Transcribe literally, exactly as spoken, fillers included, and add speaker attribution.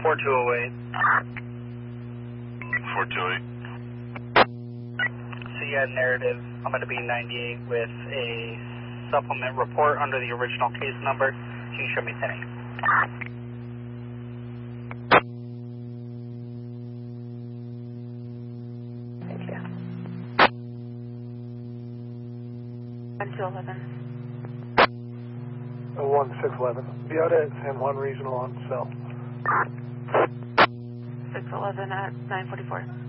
Speaker 1: four two oh eight.
Speaker 2: four two eight.
Speaker 1: So you had narrative. I'm going to be ninety-eight with a supplement report under the original case number. Can you show me ten eight?
Speaker 3: Thank you. one two eleven.
Speaker 4: one six eleven. Be out at San Juan Regional on cell.
Speaker 3: six eleven at nine forty-four.